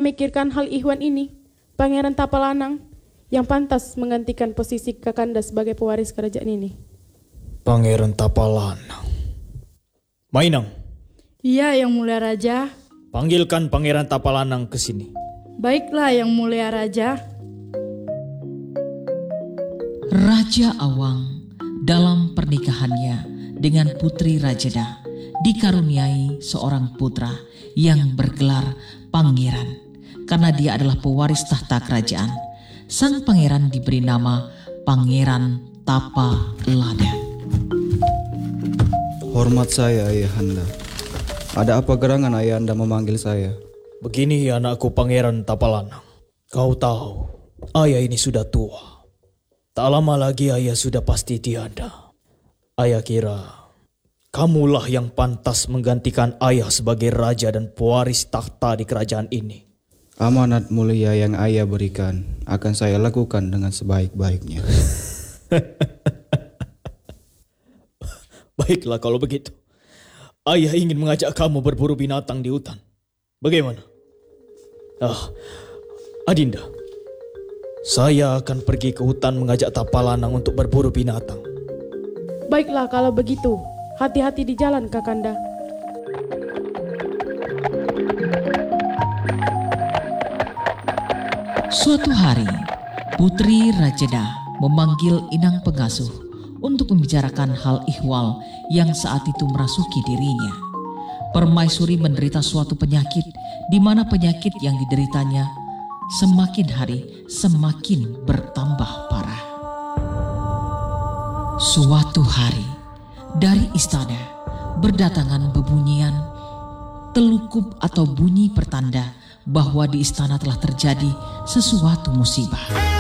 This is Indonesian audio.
memikirkan hal ihwan ini, Pangeran Tapalanang yang pantas menggantikan posisi Kakanda sebagai pewaris kerajaan ini. Pangeran Tapalanang. Mainang. Iya, Yang Mulia Raja. Panggilkan Pangeran Tapalanang ke sini. Baiklah, Yang Mulia Raja. Raja Awang dalam pernikahannya dengan Putri Rajeda dikaruniai seorang putra yang bergelar pangeran karena dia adalah pewaris tahta kerajaan. Sang pangeran diberi nama Pangeran Tapalada. Hormat saya, Ayahanda. Ada apa gerangan Ayahanda memanggil saya? Begini anakku Pangeran Tapalanang. Kau tahu, ayah ini sudah tua. Tak lama lagi ayah sudah pasti tiada. Ayah kira kamulah yang pantas menggantikan ayah sebagai raja dan pewaris takhta di kerajaan ini. Amanat mulia yang ayah berikan akan saya lakukan dengan sebaik-baiknya. Baiklah kalau begitu. Ayah ingin mengajak kamu berburu binatang di hutan. Bagaimana? Adinda, saya akan pergi ke hutan mengajak Tapalanang untuk berburu binatang. Baiklah kalau begitu, hati-hati di jalan Kakanda. Suatu hari, Putri Rajeda memanggil inang pengasuh untuk membicarakan hal ihwal yang saat itu merasuki dirinya. Permaisuri menderita suatu penyakit di mana penyakit yang dideritanya semakin hari semakin bertambah parah. Suatu hari, dari istana berdatangan bebunyian telukup atau bunyi pertanda bahwa di istana telah terjadi sesuatu musibah.